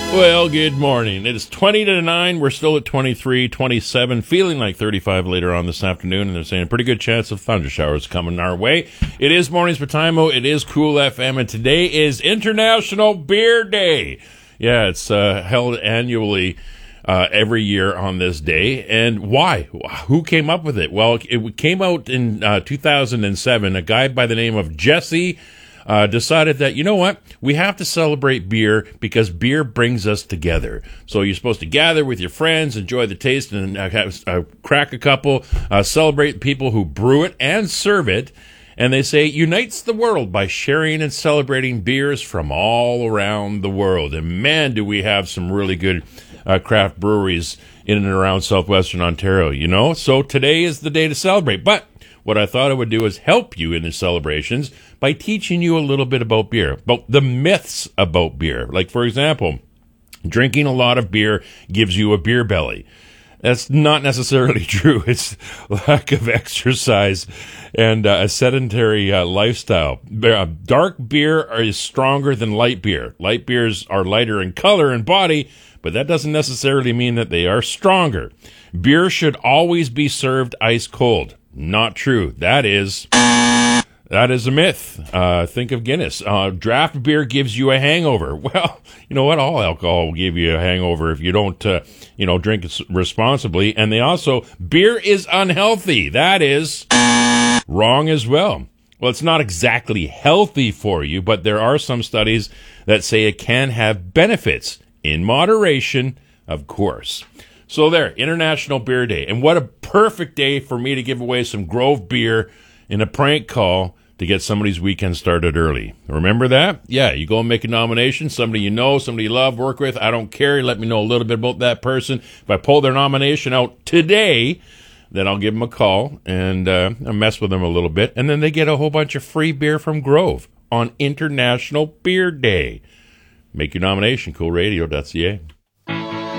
Well, good morning. It is 20 to 9. We're still at 23, 27, feeling like 35 later on this afternoon, and they're saying a pretty good chance of thunder showers coming our way. It is Mornings with Timo. It is Cool FM, and today is International Beer Day. Yeah, it's held annually every year on this day. And why? Who came up with it? Well, it came out in 2007. A guy by the name of Jesse decided that, you know what, we have to celebrate beer because beer brings us together. So you're supposed to gather with your friends, enjoy the taste, and crack a couple, celebrate people who brew it and serve it. And they say it unites the world by sharing and celebrating beers from all around the world. And man, do we have some really good craft breweries in and around southwestern Ontario, you know? So today is the day to celebrate. But what I thought I would do is help you in the celebrations by teaching you a little bit about beer, about the myths about beer. Like, for example, drinking a lot of beer gives you a beer belly. That's not necessarily true. It's lack of exercise and a sedentary lifestyle. Dark beer is stronger than light beer. Light beers are lighter in color and body, but that doesn't necessarily mean that they are stronger. Beer should always be served ice cold. Not true. That is a myth. Think of Guinness. Draft beer gives you a hangover. Well, you know what? All alcohol will give you a hangover if you don't, drink it responsibly. And beer is unhealthy. That is wrong as well. Well, it's not exactly healthy for you, but there are some studies that say it can have benefits in moderation, of course. So there, International Beer Day. And what a perfect day for me to give away some Grove beer in a prank call to get somebody's weekend started early. Remember that? Yeah, you go and make a nomination, somebody you know, somebody you love, work with, I don't care, let me know a little bit about that person. If I pull their nomination out today, then I'll give them a call and I'll mess with them a little bit, and then they get a whole bunch of free beer from Grove on International Beer Day. Make your nomination, coolradio.ca.